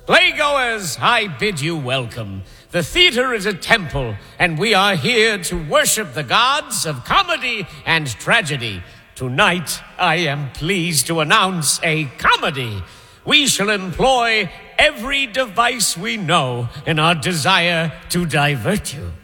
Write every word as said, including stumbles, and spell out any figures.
Playgoers, I bid you welcome. The theater is a temple, and we are here to worship the gods of comedy and tragedy. Tonight, I am pleased to announce a comedy. We shall employ every device we know in our desire to divert you.